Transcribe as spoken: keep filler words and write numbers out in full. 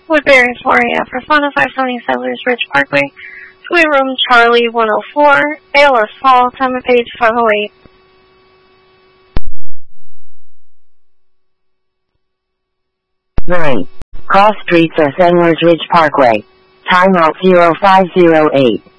Woodbury four A F for Fauna five seventy Settlers Ridge Parkway, Suite Room Charlie one oh four, A L S Hall, time of page five oh eight. nine. Cross Streets at Settlers Ridge Parkway. Timeout zero five zero eight.